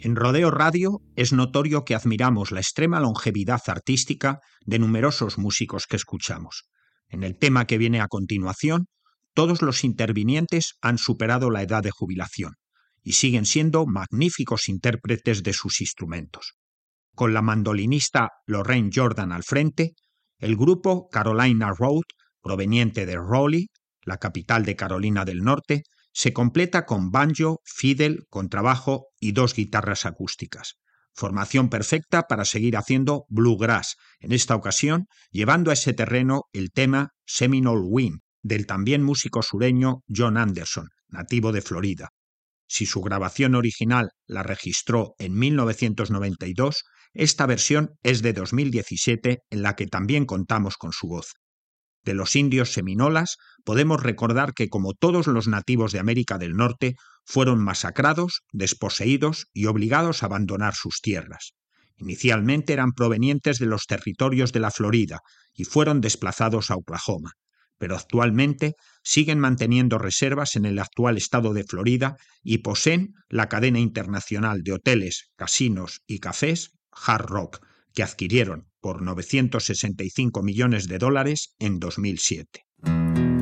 En Rodeo Radio es notorio que admiramos la extrema longevidad artística de numerosos músicos que escuchamos. En el tema que viene a continuación, todos los intervinientes han superado la edad de jubilación y siguen siendo magníficos intérpretes de sus instrumentos. Con la mandolinista Lorraine Jordan al frente, el grupo Carolina Road, proveniente de Raleigh, la capital de Carolina del Norte, se completa con banjo, fiddle, contrabajo y 2 guitarras acústicas. Formación perfecta para seguir haciendo bluegrass, en esta ocasión llevando a ese terreno el tema Seminole Wind, del también músico sureño John Anderson, nativo de Florida. Si su grabación original la registró en 1992, esta versión es de 2017, en la que también contamos con su voz. De los indios seminolas podemos recordar que, como todos los nativos de América del Norte, fueron masacrados, desposeídos y obligados a abandonar sus tierras. Inicialmente eran provenientes de los territorios de la Florida y fueron desplazados a Oklahoma, pero actualmente siguen manteniendo reservas en el actual estado de Florida y poseen la cadena internacional de hoteles, casinos y cafés Hard Rock, que adquirieron por $965 millones en 2007.